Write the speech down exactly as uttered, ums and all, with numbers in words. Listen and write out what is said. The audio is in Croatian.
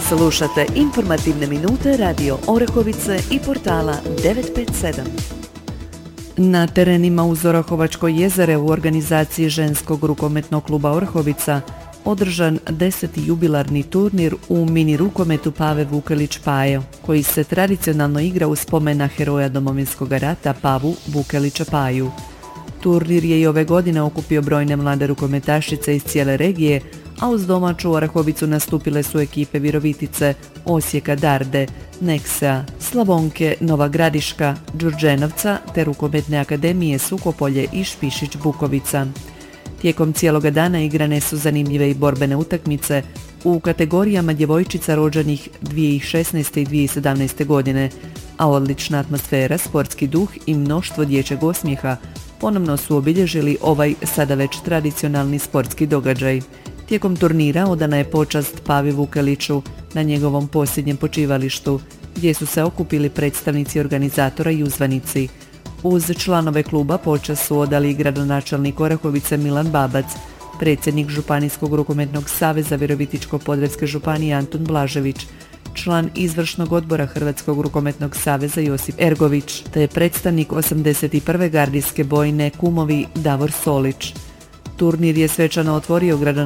Slušate informativne minute Radio Orahovice i portala devet pet sedam. Na terenima uz Orahovačko jezero u organizaciji ženskog rukometnog kluba Orahovica održan deseti jubilarni turnir u mini rukometu Pave Vukelić Pajo, koji se tradicionalno igra u spomen na heroja Domovinskog rata Pavu Vukelića Paju. Turnir je i ove godine okupio brojne mlade rukometašice iz cijele regije, a uz domaću Orahovicu nastupile su ekipe Virovitice, Osijeka Darde, Neksea, Slavonke, Nova Gradiška, Đurđenovca te rukometne akademije Sukopolje i Špišić Bukovica. Tijekom cijeloga dana igrane su zanimljive i borbene utakmice u kategorijama djevojčica rođenih dvije tisuće šesnaeste i dvije tisuće sedamnaeste godine, a odlična atmosfera, sportski duh i mnoštvo dječjeg osmijeha ponovno su obilježili ovaj sada već tradicionalni sportski događaj. Tijekom turnira odana je počast Pavi Vukeliću na njegovom posljednjem počivalištu, gdje su se okupili predstavnici organizatora i uzvanici. Uz članove kluba počast su odali i gradonačelnik Orahovice Milan Babac, predsjednik Županijskog rukometnog saveza Virovitičko-podravske županije Antun Blažević, član izvršnog odbora Hrvatskog rukometnog saveza Josip Ergović, te predstavnik osamdeset prve gardijske bojne Kumovi Davor Solić. Turnir je svečano otvorio gradonačelnik